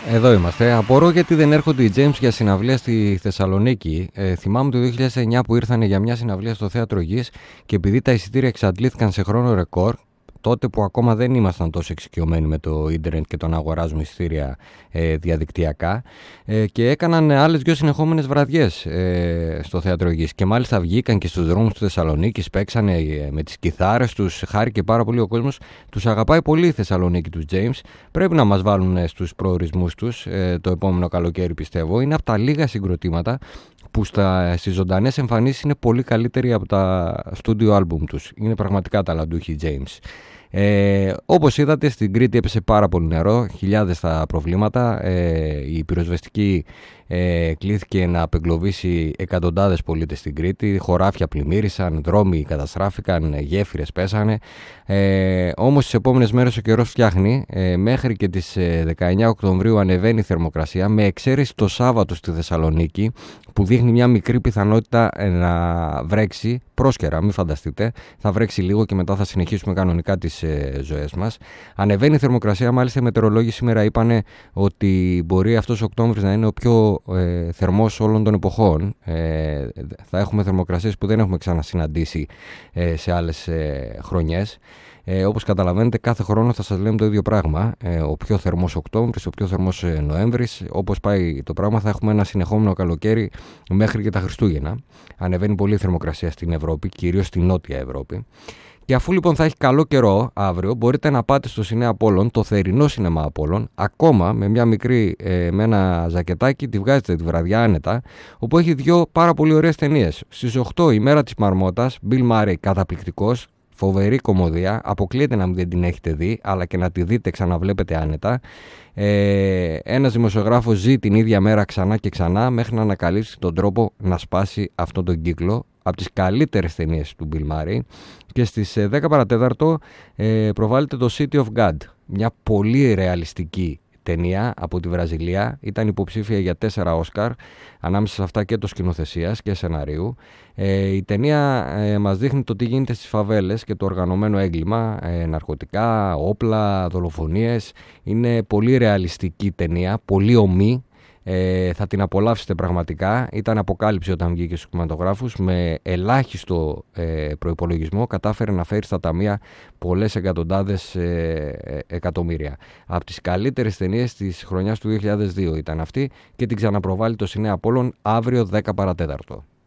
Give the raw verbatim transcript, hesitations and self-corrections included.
Εδώ είμαστε. Απορώ γιατί δεν έρχονται οι James για συναυλία στη Θεσσαλονίκη. Ε, θυμάμαι το δύο χιλιάδες εννιά που ήρθαν για μια συναυλία στο Θέατρο Γης και επειδή τα εισιτήρια εξαντλήθηκαν σε χρόνο ρεκόρ, τότε που ακόμα δεν ήμασταν τόσο εξοικειωμένοι με το ίντερνετ και το να αγοράζουμε εισιτήρια ε, διαδικτυακά ε, και έκαναν άλλες δύο συνεχόμενες βραδιές ε, στο Θέατρο Γης και μάλιστα βγήκαν και στους δρόμους του Θεσσαλονίκης, παίξανε ε, με τις κιθάρες τους, χάρηκε πάρα πολύ ο κόσμος, τους αγαπάει πολύ η Θεσσαλονίκη τους James, πρέπει να μας βάλουν στους προορισμούς τους ε, το επόμενο καλοκαίρι πιστεύω, είναι από τα λίγα συγκροτήματα που στα, στις ζωντανές εμφανίσεις είναι πολύ καλύτεροι από τα studio album τους. Είναι πραγματικά ταλαντούχοι James. Ε, όπως είδατε στην Κρήτη έπεσε πάρα πολύ νερό, χιλιάδες τα προβλήματα, ε, η πυροσβεστική ε, κλήθηκε να απεγκλωβίσει εκατοντάδες πολίτες στην Κρήτη, χωράφια πλημμύρισαν, δρόμοι καταστράφηκαν, γέφυρες πέσανε, ε, όμως τις επόμενες μέρες ο καιρός φτιάχνει, ε, μέχρι και τις δεκαεννιά Οκτωβρίου ανεβαίνει η θερμοκρασία, με εξαίρεση το Σάββατο στη Θεσσαλονίκη που δείχνει μια μικρή πιθανότητα να βρέξει πρόσκαιρα, μην φανταστείτε, θα βρέξει λίγο και μετά θα συνεχίσουμε κανονικά τις ε, ζωές μας. Ανεβαίνει η θερμοκρασία, μάλιστα οι μετεωρολόγοι σήμερα είπανε ότι μπορεί αυτός ο Οκτώβρης να είναι ο πιο ε, θερμός όλων των εποχών. Ε, θα έχουμε θερμοκρασίες που δεν έχουμε ξανασυναντήσει ε, σε άλλες ε, χρονιές. Ε, όπως καταλαβαίνετε, κάθε χρόνο θα σας λέμε το ίδιο πράγμα. Ε, ο πιο θερμός Οκτώβρης, ο πιο θερμός ε, Νοέμβρης. Όπως πάει το πράγμα, θα έχουμε ένα συνεχόμενο καλοκαίρι μέχρι και τα Χριστούγεννα. Ανεβαίνει πολύ η θερμοκρασία στην Ευρώπη, κυρίως στην Νότια Ευρώπη. Και αφού λοιπόν θα έχει καλό καιρό αύριο, μπορείτε να πάτε στο Σινέ Απόλλων, το θερινό σινεμά Απόλλων, ακόμα με μια μικρή, ε, με ένα ζακετάκι, τη βγάζετε τη βραδιά άνετα, όπου έχει δύο πάρα πολύ ωραίες ταινίες. Στις οκτώ η Μέρα της Μαρμότας, Bill Murray, καταπληκτικός. Φοβερή κομμωδία, αποκλείεται να μην την έχετε δει, αλλά και να τη δείτε ξαναβλέπετε άνετα. Ε, ένας δημοσιογράφος ζει την ίδια μέρα ξανά και ξανά μέχρι να ανακαλύψει τον τρόπο να σπάσει αυτόν τον κύκλο. Από τις καλύτερες ταινίες του Bill Murray. Και στις δέκα παρατέταρτο ε, προβάλλεται το City of God, μια πολύ ρεαλιστική ταινία από τη Βραζιλία, ήταν υποψήφια για τέσσερα Όσκαρ, ανάμεσα σε αυτά και το σκηνοθεσίας και σεναρίου. Ε, η ταινία ε, μας δείχνει το τι γίνεται στις φαβέλες και το οργανωμένο έγκλημα, ε, ναρκωτικά, όπλα, δολοφονίες. Είναι πολύ ρεαλιστική ταινία, πολύ ομή. Ε, θα την απολαύσετε πραγματικά. Ήταν αποκάλυψη όταν βγήκε στους κινηματογράφους. Με ελάχιστο ε, προϋπολογισμό κατάφερε να φέρει στα ταμεία πολλές εκατοντάδες ε, εκατομμύρια. Από τις καλύτερες ταινίες της χρονιάς του δύο χιλιάδες δύο ήταν αυτή και την ξαναπροβάλλει το Σινέ Απόλλων αύριο δέκα παρατέταρτο.